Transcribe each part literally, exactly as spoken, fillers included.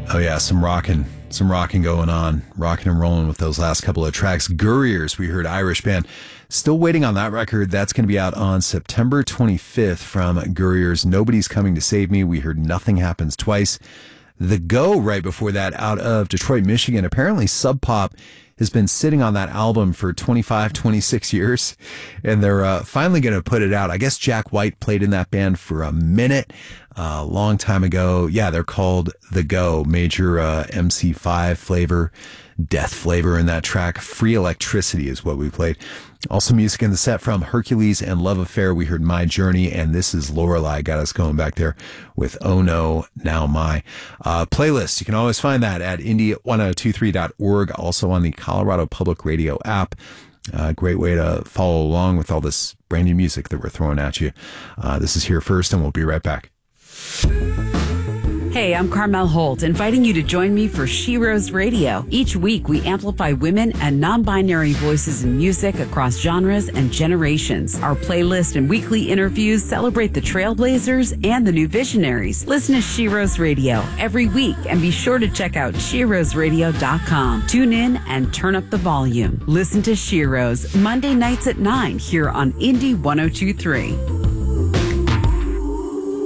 Oh, yeah, some rocking, some rocking going on, rocking and rolling with those last couple of tracks. Gurriers, we heard Irish band. Still waiting on that record. That's going to be out on September twenty-fifth from Gurriers. Nobody's Coming to Save Me. We heard Nothing Happens Twice. The Go, right before that, out of Detroit, Michigan. Apparently, Sub Pop has been sitting on that album for twenty-five, twenty-six years, and they're uh, finally going to put it out. I guess Jack White played in that band for a minute a uh, long time ago. Yeah, they're called The Go. Major uh, M C five flavor, death flavor in that track. Free Electricity is what we played. Also music in the set from Hercules and Love Affair. We heard My Journey, and This Is Lorelei. Got us going back there with Oh No, Now My. Uh, playlist, you can always find that at indie ten twenty-three dot org, also on the Colorado Public Radio app. Uh, great way to follow along with all this brand new music that we're throwing at you. Uh, this is Here First, and we'll be right back. Hey, I'm Carmel Holt, inviting you to join me for She Rose Radio. Each week, we amplify women and non-binary voices in music across genres and generations. Our playlist and weekly interviews celebrate the trailblazers and the new visionaries. Listen to She Rose Radio every week, and be sure to check out she rose radio dot com. Tune in and turn up the volume. Listen to She Rose Monday nights at nine here on Indie ten twenty-three.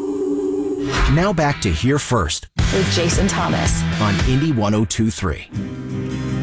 Now back to Here First with Jason Thomas on Indie ten twenty-three.